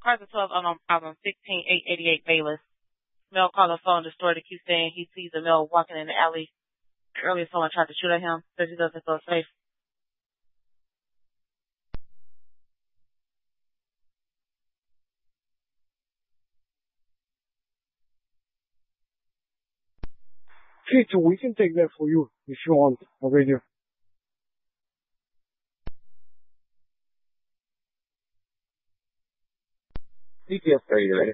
cars at 12 problem 16888 Bayless. Male called the phone to store the Q saying he sees a male walking in the alley. Earlier someone tried to shoot at him, says he doesn't feel safe. Okay, so we can take that for you if you want, radio. CPS 30, ready?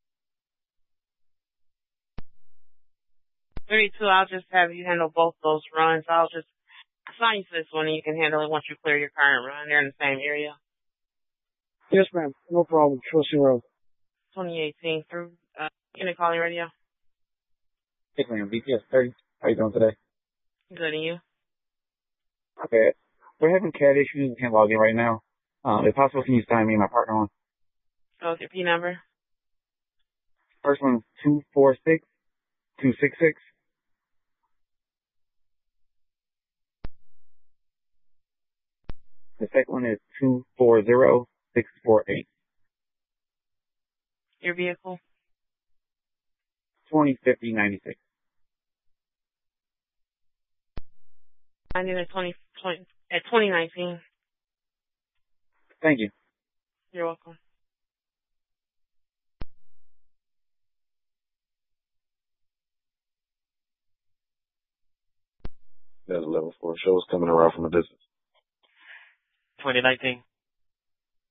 32, I'll just have you handle both those runs. I'll just assign you to this one and you can handle it once you clear your current run. They're in the same area. Yes, ma'am. No problem. Trust you around. 2018 through, Unit Calling Radio. Hey, ma'am, BPS 30. How you doing today? Good, and you? Okay. We're having CAD issues and can't log in right now. If possible, can you sign me and my partner on? So what's your P number? First one is 246266. The second one is 240648. Your vehicle? 205096. I need a 2019. Thank you. You're welcome. There's a level 4 shows coming around from a distance. 2019.